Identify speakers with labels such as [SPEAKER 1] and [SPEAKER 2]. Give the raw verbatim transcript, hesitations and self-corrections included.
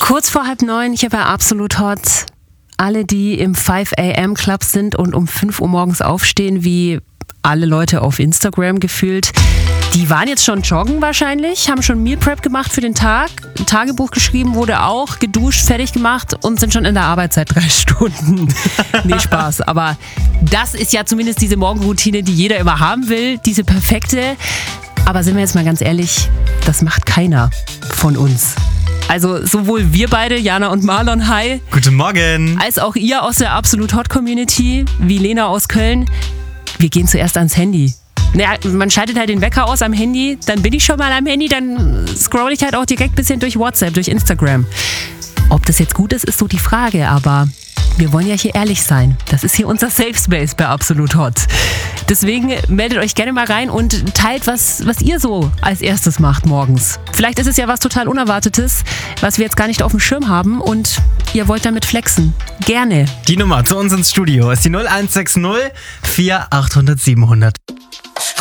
[SPEAKER 1] Kurz vor halb neun, hier bei Absolut Hot. Alle, die im five a m Club sind und um fünf Uhr morgens aufstehen, wie alle Leute auf Instagram gefühlt, die waren jetzt schon joggen wahrscheinlich, haben schon Meal Prep gemacht für den Tag, ein Tagebuch geschrieben, wurde auch geduscht, fertig gemacht und sind schon in der Arbeit seit drei Stunden. Nee, Spaß. Aber das ist ja zumindest diese Morgenroutine, die jeder immer haben will, diese perfekte. Aber sind wir jetzt mal ganz ehrlich, das macht keiner von uns. Also sowohl wir beide, Jana und Marlon, hi.
[SPEAKER 2] Guten Morgen.
[SPEAKER 1] Als auch ihr aus der Absolut Hot Community, wie Lena aus Köln. Wir gehen zuerst ans Handy. Naja, man schaltet halt den Wecker aus am Handy, dann bin ich schon mal am Handy, dann scroll ich halt auch direkt ein bisschen durch WhatsApp, durch Instagram. Ob das jetzt gut ist, ist so die Frage, aber wir wollen ja hier ehrlich sein. Das ist hier unser Safe Space bei Absolut Hot. Deswegen meldet euch gerne mal rein und teilt, was, was ihr so als erstes macht morgens. Vielleicht ist es ja was total Unerwartetes, was wir jetzt gar nicht auf dem Schirm haben und ihr wollt damit flexen. Gerne.
[SPEAKER 2] Die Nummer zu uns ins Studio ist die null eins sechs null vier achthundert siebenhundert.